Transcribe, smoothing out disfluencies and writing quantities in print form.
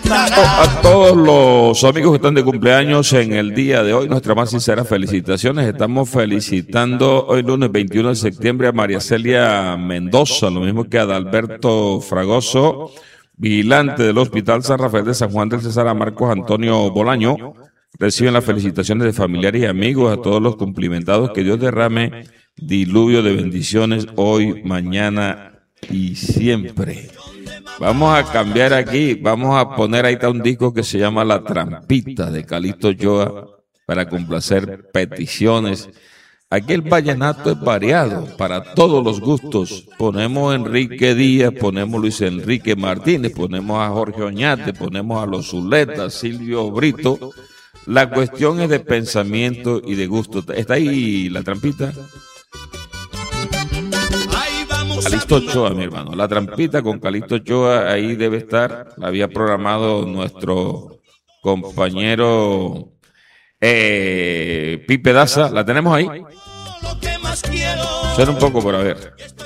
A todos los amigos que están de cumpleaños en el día de hoy, nuestras más sinceras felicitaciones. Estamos felicitando hoy lunes 21 de septiembre a María Celia Mendoza, lo mismo que a Adalberto Fragoso, vigilante del Hospital San Rafael de San Juan del Cesar, a Marcos Antonio Bolaño. Reciben las felicitaciones de familiares y amigos, a todos los cumplimentados. Que Dios derrame diluvio de bendiciones hoy, mañana y siempre. Vamos a cambiar aquí, vamos a poner, ahí está un disco que se llama La Trampita de Calixto Ochoa para complacer peticiones. Aquí el vallenato es variado, para todos los gustos. Ponemos a Enrique Díaz, ponemos a Luis Enrique Martínez, ponemos a Jorge Oñate, ponemos a Los Zuletas, Silvio Brito. La cuestión es de pensamiento y de gusto. ¿Está ahí La Trampita? Calixto Ochoa, mi hermano. La Trampita con Calixto Ochoa, ahí debe estar. La había programado nuestro compañero Pipe Daza. ¿La tenemos ahí? Suena un poco, pero a ver.